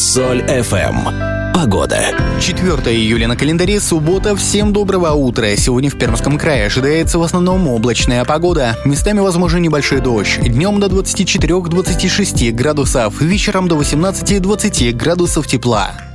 Соль FM. Погода. 4 июля на календаре, суббота. Всем доброго утра. Сегодня в Пермском крае ожидается в основном облачная погода. Местами возможен небольшой дождь. Днем до 24-26 градусов, вечером до 18-20 градусов тепла.